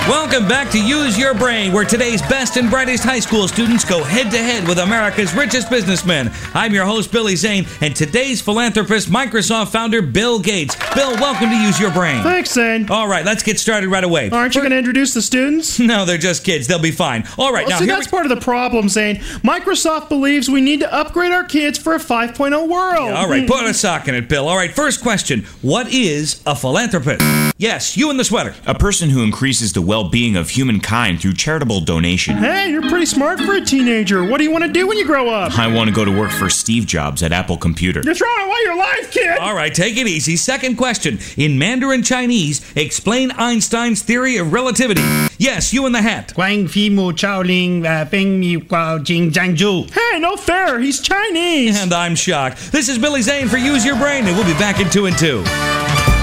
Welcome back to Use Your Brain, where today's best and brightest high school students go head-to-head with America's richest businessmen. I'm your host, Billy Zane, and today's philanthropist, Microsoft founder Bill Gates. Bill, welcome to Use Your Brain. Thanks, Zane. All right, let's get started right away. Aren't you going to introduce the students? No, they're just kids. They'll be fine. All right, now that's part of the problem, Zane. Microsoft believes we need to upgrade our kids for a 5.0 world. All right, put a sock in it, Bill. All right, first question. What is a philanthropist? Yes, you in the sweater. A person who increases the well-being of humankind through charitable donation. Hey, you're pretty smart for a teenager. What do you want to do when you grow up? I want to go to work for Steve Jobs at Apple Computer. You're throwing away your life, kid! All right, take it easy. Second question. In Mandarin Chinese, explain Einstein's theory of relativity. Yes, you in the hat. Hey, no fair. He's Chinese. And I'm shocked. This is Billy Zane for Use Your Brain, and we'll be back in 2 and 2.